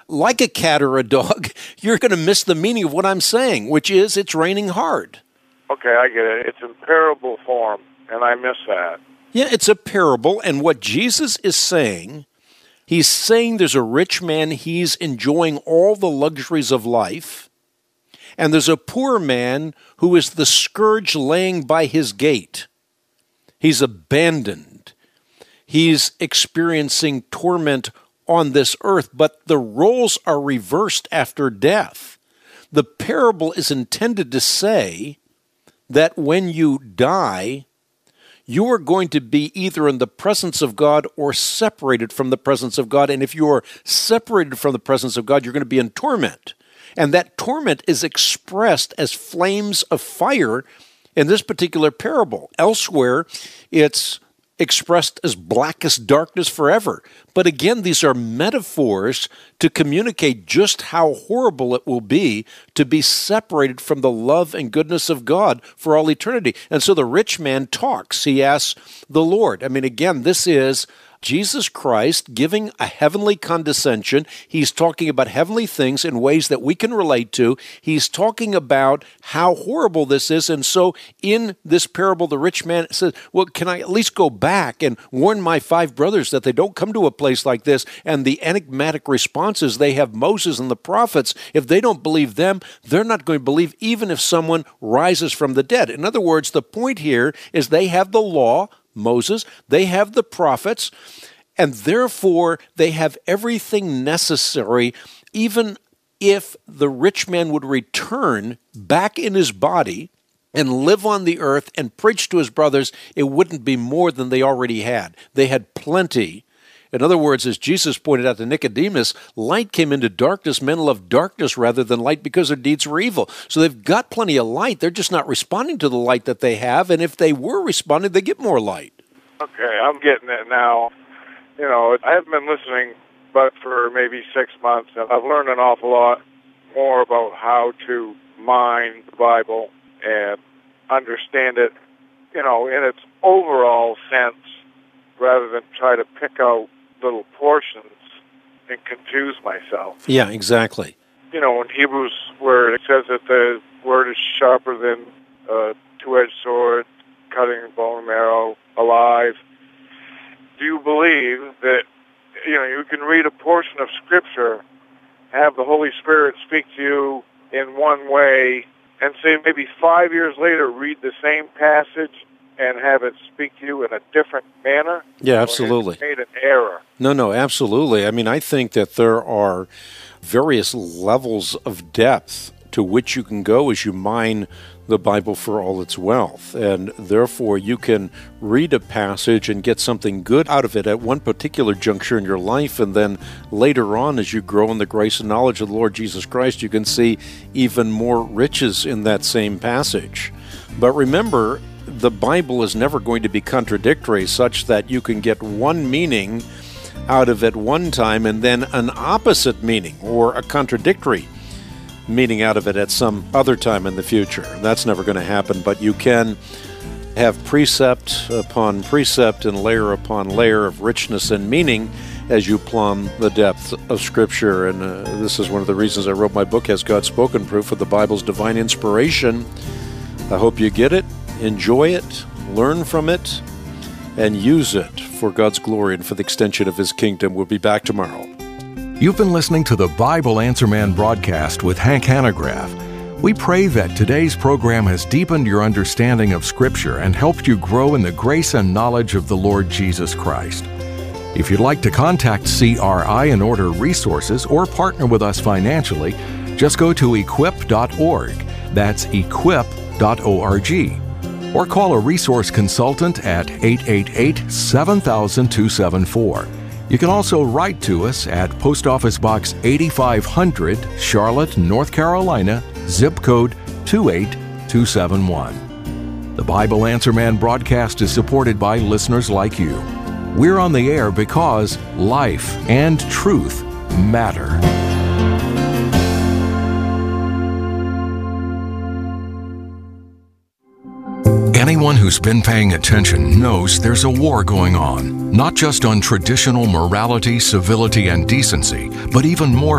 like a cat or a dog, you're going to miss the meaning of what I'm saying, which is it's raining hard. Okay, I get it. It's in parable form, and I miss that. Yeah, it's a parable, and what Jesus is saying, he's saying there's a rich man, he's enjoying all the luxuries of life, and there's a poor man who is the scourge laying by his gate. He's abandoned. He's experiencing torment on this earth, but the roles are reversed after death. The parable is intended to say that when you die, you are going to be either in the presence of God or separated from the presence of God. And if you are separated from the presence of God, you're going to be in torment. And that torment is expressed as flames of fire in this particular parable. Elsewhere, it's expressed as blackest darkness forever. But again, these are metaphors to communicate just how horrible it will be to be separated from the love and goodness of God for all eternity. And so the rich man talks. He asks the Lord. I mean, again, this is Jesus Christ giving a heavenly condescension. He's talking about heavenly things in ways that we can relate to. He's talking about how horrible this is. And so in this parable, the rich man says, well, can I at least go back and warn my 5 brothers that they don't come to a place like this? And the enigmatic response is they have Moses and the prophets. If they don't believe them, they're not going to believe even if someone rises from the dead. In other words, the point here is they have the law, Moses, they have the prophets, and therefore they have everything necessary. Even if the rich man would return back in his body and live on the earth and preach to his brothers, it wouldn't be more than they already had. They had plenty. In other words, as Jesus pointed out to Nicodemus, light came into darkness. Men loved darkness rather than light because their deeds were evil. So they've got plenty of light. They're just not responding to the light that they have. And if they were responding, they get more light. Okay, I'm getting it now. You know, I haven't been listening but for maybe 6 months, and I've learned an awful lot more about how to mine the Bible and understand it, you know, in its overall sense, rather than try to pick out little portions and confuse myself. Yeah, exactly. You know, in Hebrews, where it says that the word is sharper than a two-edged sword, cutting bone and marrow, alive. Do you believe that, you know, you can read a portion of Scripture, have the Holy Spirit speak to you in one way, and say maybe 5 years later read the same passage and have it speak to you in a different manner? Yeah, absolutely. Or has it made an error? No, absolutely. I mean, I think that there are various levels of depth to which you can go as you mine the Bible for all its wealth. And therefore, you can read a passage and get something good out of it at one particular juncture in your life, and then later on, as you grow in the grace and knowledge of the Lord Jesus Christ, you can see even more riches in that same passage. But remember, the Bible is never going to be contradictory, such that you can get one meaning out of it one time and then an opposite meaning or a contradictory meaning out of it at some other time in the future. That's never going to happen, but you can have precept upon precept and layer upon layer of richness and meaning as you plumb the depth of Scripture. And this is one of the reasons I wrote my book, Has God Spoken? Proof of the Bible's Divine Inspiration. I hope you get it, enjoy it, learn from it, and use it for God's glory and for the extension of His kingdom. We'll be back tomorrow. You've been listening to the Bible Answer Man broadcast with Hank Hanegraaff. We pray that today's program has deepened your understanding of Scripture and helped you grow in the grace and knowledge of the Lord Jesus Christ. If you'd like to contact CRI and order resources or partner with us financially, just go to equip.org. That's equip.org. Or call a resource consultant at 888-7000-274. You can also write to us at Post Office Box 8500, Charlotte, North Carolina, zip code 28271. The Bible Answer Man broadcast is supported by listeners like you. We're on the air because life and truth matter. Anyone who's been paying attention knows there's a war going on, not just on traditional morality, civility, and decency, but even more